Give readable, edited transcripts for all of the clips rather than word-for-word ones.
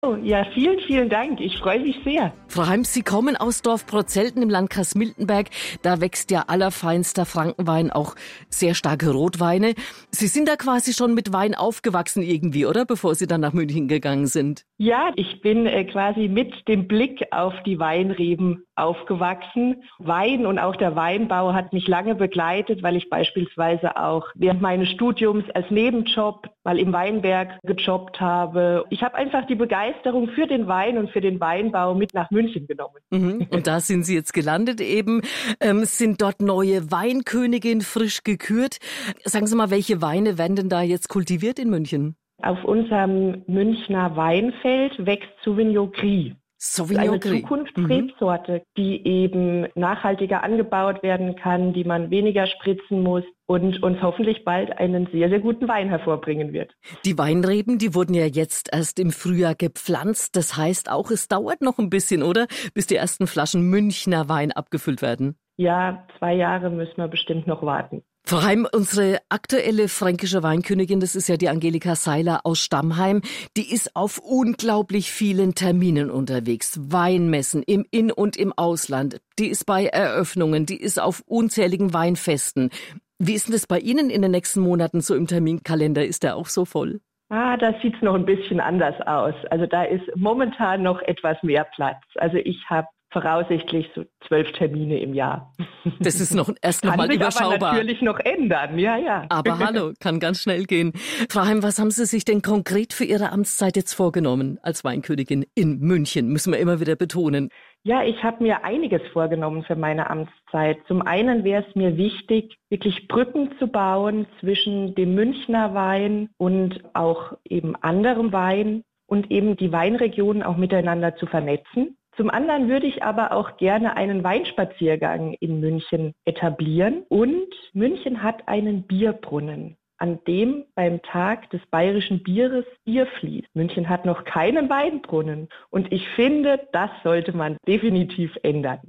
Oh, ja, vielen, vielen Dank. Ich freue mich sehr. Frau Heim, Sie kommen aus Dorf Prozelten im Landkreis Miltenberg. Da wächst ja allerfeinster Frankenwein, auch sehr starke Rotweine. Sie sind da quasi schon mit Wein aufgewachsen irgendwie, oder? Bevor Sie dann nach München gegangen sind. Ja, ich bin quasi mit dem Blick auf die Weinreben aufgewachsen. Wein und auch der Weinbau hat mich lange begleitet, weil ich beispielsweise auch während meines Studiums als Nebenjob mal im Weinberg gejobbt habe. Ich habe einfach die Begeisterung für den Wein und für den Weinbau mit nach München genommen. Und da sind Sie jetzt gelandet eben, sind dort neue Weinkönigin frisch gekürt. Sagen Sie mal, welche Weine werden denn da jetzt kultiviert in München? Auf unserem Münchner Weinfeld wächst Sauvignon Gris. Sauvignon Gris. Eine Zukunftsrebsorte, die eben nachhaltiger angebaut werden kann, die man weniger spritzen muss und uns hoffentlich bald einen sehr, sehr guten Wein hervorbringen wird. Die Weinreben, die wurden ja jetzt erst im Frühjahr gepflanzt. Das heißt auch, es dauert noch ein bisschen, oder? Bis die ersten Flaschen Münchner Wein abgefüllt werden. Ja, 2 Jahre müssen wir bestimmt noch warten. Frau Heim, unsere aktuelle fränkische Weinkönigin, das ist ja die Angelika Seiler aus Stammheim, die ist auf unglaublich vielen Terminen unterwegs. Weinmessen im In- und im Ausland. Die ist bei Eröffnungen, die ist auf unzähligen Weinfesten. Wie ist denn das bei Ihnen in den nächsten Monaten so im Terminkalender? Ist der auch so voll? Da sieht's noch ein bisschen anders aus. Also da ist momentan noch etwas mehr Platz. Also ich habe voraussichtlich so 12 Termine im Jahr. Das ist erst noch mal überschaubar. Kann sich aber natürlich noch ändern, ja. Aber hallo, kann ganz schnell gehen. Frau Heim, was haben Sie sich denn konkret für Ihre Amtszeit jetzt vorgenommen als Weinkönigin in München? Müssen wir immer wieder betonen. Ja, ich habe mir einiges vorgenommen für meine Amtszeit. Zum einen wäre es mir wichtig, wirklich Brücken zu bauen zwischen dem Münchner Wein und auch eben anderem Wein und eben die Weinregionen auch miteinander zu vernetzen. Zum anderen würde ich aber auch gerne einen Weinspaziergang in München etablieren. Und München hat einen Bierbrunnen, an dem beim Tag des bayerischen Bieres Bier fließt. München hat noch keinen Weinbrunnen. Und ich finde, das sollte man definitiv ändern.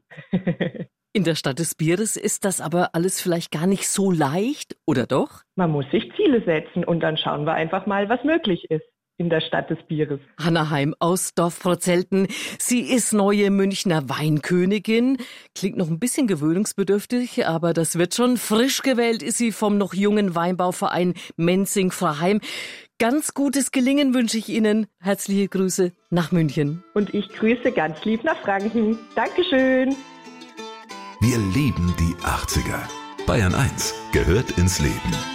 In der Stadt des Bieres ist das aber alles vielleicht gar nicht so leicht, oder doch? Man muss sich Ziele setzen und dann schauen wir einfach mal, was möglich ist in der Stadt des Bieres. Hanna Heim aus Dorf Prozelten. Sie ist neue Münchner Weinkönigin. Klingt noch ein bisschen gewöhnungsbedürftig, aber das wird schon. Frisch gewählt ist sie vom noch jungen Weinbauverein Menzing. Frau Heim, ganz gutes Gelingen wünsche ich Ihnen. Herzliche Grüße nach München. Und ich grüße ganz lieb nach Franken. Dankeschön. Wir lieben die 80er. Bayern 1 gehört ins Leben.